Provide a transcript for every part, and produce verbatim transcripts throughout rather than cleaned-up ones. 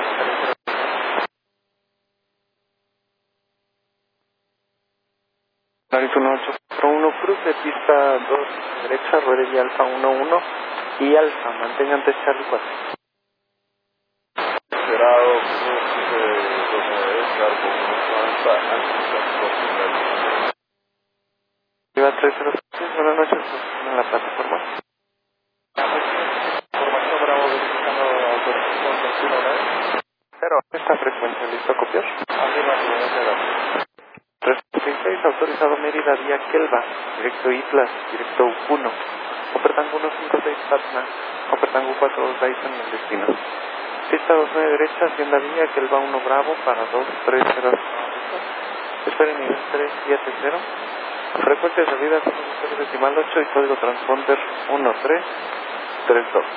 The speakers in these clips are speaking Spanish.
Polaris uno ocho cuatro uno, cruce pista dos derecha, rueda y alfa uno uno y alfa, mantengan ante Charlie cuatro. Esperado, cruce dos derecha, alfa alfa, Viva tres cero seis, buenas noches, en la plataforma. Información Bravo verificando autorización destino uno. Cero, esta frecuencia, ¿listo a copiar? Afirmativo, muchas gracias. trescientos sesenta y seis, autorizado Mérida vía Kelva, directo Islas, directo uno, Opertango uno cinco seis Patna, Opertango cuatro dos Dyson en el destino. Pista dos nueve derecha, hacienda vía Kelva uno Bravo para dos tres cero. Esperen nivel tres siete cero. Frecuencia de salida cero decimal ocho y código transponder uno tres tres dos.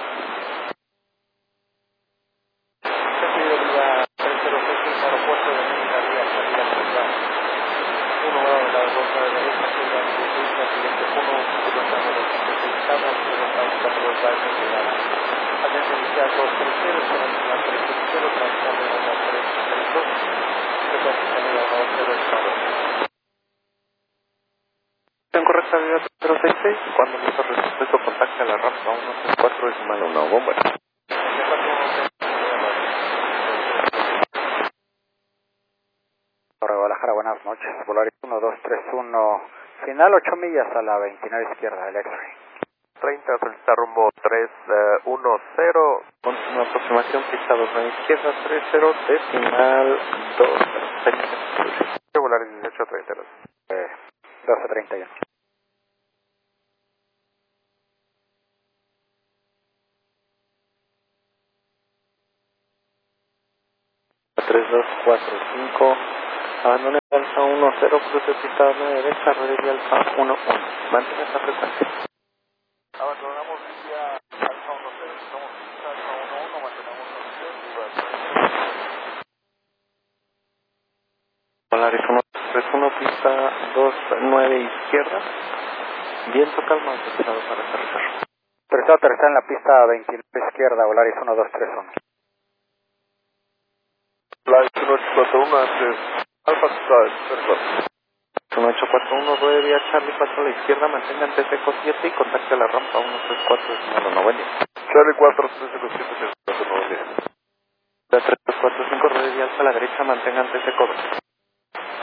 En correcta vida cero seis seis, cuando listo respecto contacte a la rampa uno tres cuatro decimal uno, bomba. Torre Guadalajara, buenas noches. Polaris uno dos tres uno, final ocho millas a la veintinueve izquierda del X-Ray. treinta, solicita rumbo tres uno cero. Continua aproximación, pista dos nueve izquierda, tres cero, decimal dos. Polaris dieciocho treinta. Eh, doce treinta y uno. tres dos cuatro cinco, abandone alfa uno cero, cruce pista nueve derecha, rueda y alfa uno uno. Mantenga esta frecuencia. Abandonamos vía alfa uno cero, estamos pista alfa uno uno, mantenemos la Polaris uno tres uno, pista dos nueve izquierda. Viento calma autorizado para aterrizar. Autorizado aterrizar en la pista veintinueve izquierda, Polaris uno dos tres uno. Polaris uno ocho cuatro uno, antes alfa suave, uno ocho cuatro uno, ruede vía Charlie cuatro a la izquierda, mantengan T C siete y contacte a la rampa uno tres cuatro decimal uno, buen día. Charlie cuatro, tres cinco siete, tres cuatro nueve. tres dos cuatro cinco, ruede vía alfa a la derecha, mantengan T C